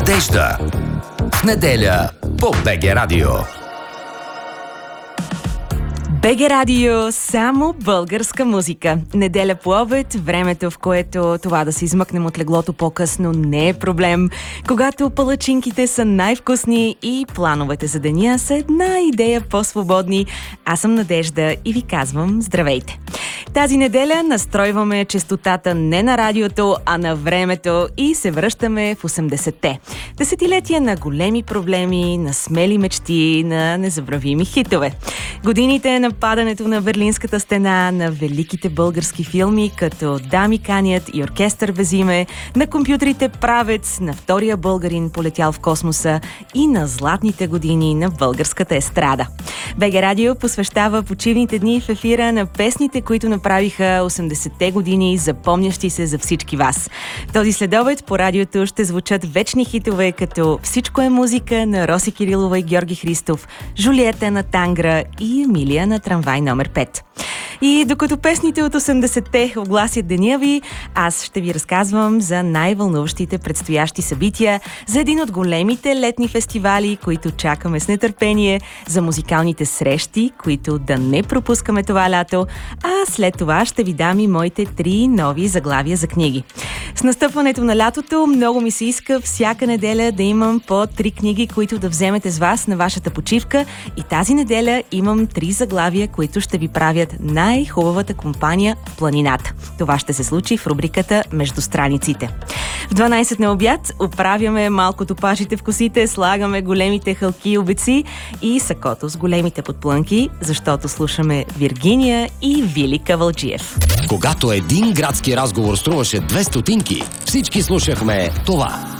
Надежда. В неделя по БГ Радио. БГ Радио, само българска музика. Неделя по обед, времето, в което това да се измъкнем от леглото по-късно не е проблем. Когато палачинките са най-вкусни и плановете за деня са една идея по-свободни. Аз съм Надежда и ви казвам здравейте. Тази неделя настройваме честотата не на радиото, а на времето и се връщаме в 80-те. Десетилетия на големи проблеми, на смели мечти, на незабравими хитове. Годините на падането на Берлинската стена, на великите български филми, като Дами канят и Оркестър без име, на компютрите Правец, на втория българин полетял в космоса и на златните години на българската естрада. БГ Радио посвещава почивните дни в ефира на песните, които направиха 80-те години, запомнящи се за всички вас. Този следобед по радиото ще звучат вечни хитове, като Всичко е музика на Роси Кирилова и Георги Христов, Жулиета на Тангра и Емилия на Трамвай номер 5. И докато песните от 80-те огласят деня ви, аз ще ви разказвам за най-вълнуващите предстоящи събития, за един от големите летни фестивали, които чакаме с нетърпение, за музикалните срещи, които да не пропускаме това лято, а след това ще ви дам и моите 3 нови заглавия за книги. С настъпването на лятото много ми се иска всяка неделя да имам по 3 книги, които да вземете с вас на вашата почивка, и тази неделя имам 3 заглавия, които ще ви правят най-хубавата компания в планината. Това ще се случи в рубриката Между страниците. В 12 на обяд оправяме малко топажите в косите, слагаме големите хълки и обеци и сакото с големите подплънки, защото слушаме Виргиния и Вили Кавалджиев. Когато един градски разговор струваше 2 стотинки, всички слушахме това.